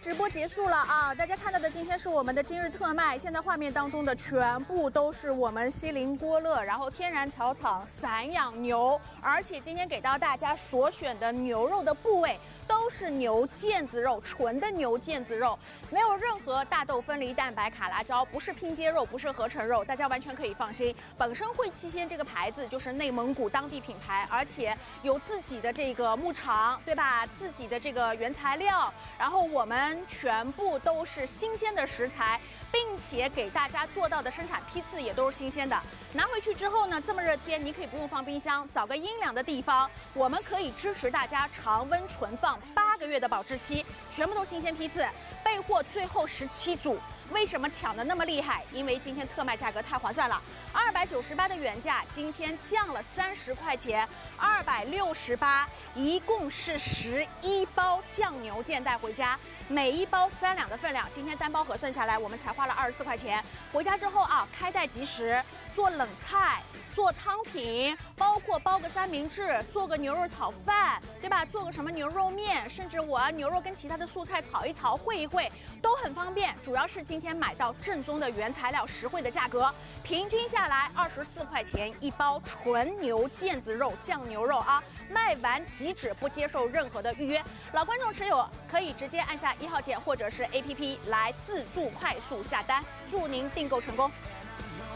直播结束了啊！大家看到的今天是我们的今日特卖，现在画面当中的全部都是我们西林郭勒，然后天然草场散养牛，而且今天给到大家所选的牛肉的部位都是牛腱子肉，纯的牛腱子肉，没有任何大豆分离蛋白、卡拉胶，不是拼接肉，不是合成肉，大家完全可以放心。本身汇七鲜这个牌子就是内蒙古当地品牌，而且有自己的这个牧场，对吧？自己的这个原材料，然后我们全部都是新鲜的食材，并且给大家做到的生产批次也都是新鲜的。拿回去之后呢，这么热天，你可以不用放冰箱，找个阴凉的地方，我们可以支持大家常温存放8个月的保质期，全部都新鲜批次，备货最后17组。为什么抢的那么厉害？因为今天特卖价格太划算了，298的原价，今天降了30块钱，268，一共是11包酱牛腱带回家，每一包3两的分量，今天单包核算下来，我们才花了24块钱。回家之后啊，开袋即食，做冷菜。做汤品，包括包个三明治，做个牛肉炒饭，对吧？做个什么牛肉面，甚至我牛肉跟其他的素菜炒一炒，烩一烩，都很方便。主要是今天买到正宗的原材料，实惠的价格，平均下来24块钱一包纯牛腱子肉酱牛肉啊！卖完即止，不接受任何的预约。老观众持有可以直接按下1号键或者是 APP 来自助快速下单，祝您订购成功。